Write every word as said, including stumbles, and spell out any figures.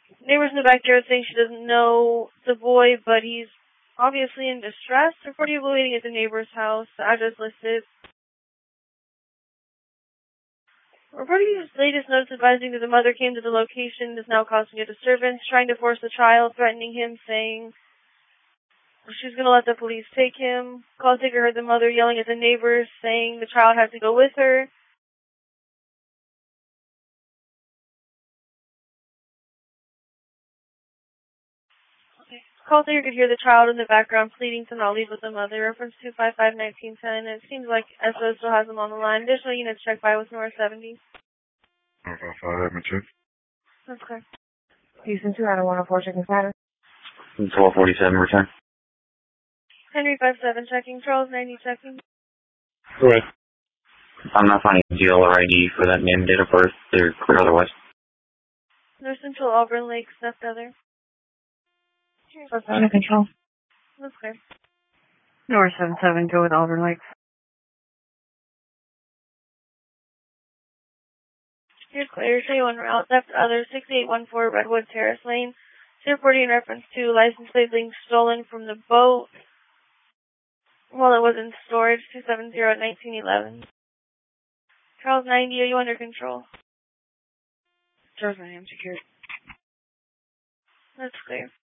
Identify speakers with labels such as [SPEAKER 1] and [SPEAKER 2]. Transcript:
[SPEAKER 1] Neighbors in the backyard saying she doesn't know the boy, but he's obviously in distress. Reportedly waiting at the neighbor's house. The address listed. Reportedly's latest notice advising that the mother came to the location is now causing a disturbance, trying to force the child, threatening him, saying she's going to let the police take him. Call taker heard the mother yelling at the neighbors, saying the child has to go with her. Call taker could hear the child in the background pleading to not leave with the mother. Reference two five five, nineteen ten. It seems like S O still has him on the line. Additional units checked by with North seventy.
[SPEAKER 2] five five five, I'm check.
[SPEAKER 1] That's correct.
[SPEAKER 3] Houston two out of one oh four, checking status.
[SPEAKER 4] twelve forty-seven, return.
[SPEAKER 1] Henry five seven checking. Charles ninety checking.
[SPEAKER 4] Go ahead. I'm not finding a G L or I D for that name, date of birth. They're clear otherwise.
[SPEAKER 1] North Central Auburn Lake, Seth Other.
[SPEAKER 3] Under control.
[SPEAKER 1] That's clear.
[SPEAKER 3] North seven seven, go with Auburn Lakes.
[SPEAKER 1] You're clear. Show you on route. Left Other, six eight one four Redwood Terrace Lane. Reporting in reference to license plate being stolen from the boat while it was in storage, two seven zero, nineteen eleven. Charles ninety, are you under control?
[SPEAKER 3] Charles ninety, I'm secured.
[SPEAKER 1] That's clear.